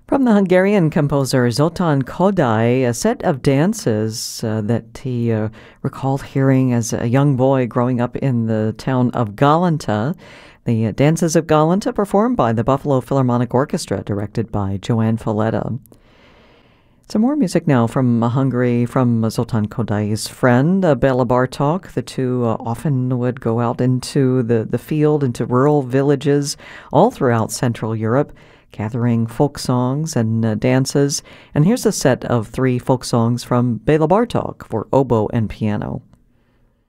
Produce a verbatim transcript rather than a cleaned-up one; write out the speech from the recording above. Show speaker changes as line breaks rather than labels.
From the Hungarian composer Zoltán Kodály, a set of dances uh, that he uh, recalled hearing as a young boy growing up in the town of Galanta. The uh, Dances of Galanta performed by the Buffalo Philharmonic Orchestra, directed by Joan Falletta. Some more music now from uh, Hungary, from uh, Zoltán Kodály's friend, uh, Béla Bartók. The two uh, often would go out into the, the field, into rural villages all throughout Central Europe, gathering folk songs and uh, dances. And here's a set of three folk songs from Béla Bartók for oboe and piano.